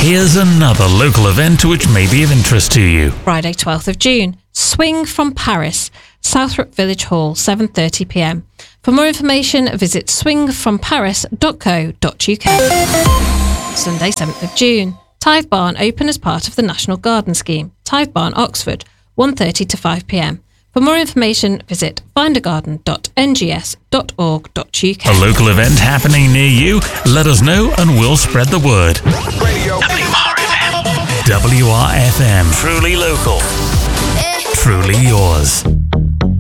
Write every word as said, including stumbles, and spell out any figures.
Here's another local event which may be of interest to you. Friday twelfth of June, Swing from Paris, Southwark Village Hall, seven thirty p m. For more information, visit swing from paris dot co dot u k. Sunday seventh of June, Tithe Barn open as part of the National Garden Scheme, Tithe Barn, Oxford, one thirty to five p m. For more information, visit find a garden dot n g s dot org dot u k. A local event happening near you? Let us know and we'll spread the word. Radio. W R F M. W R F M. Truly local. Truly yours.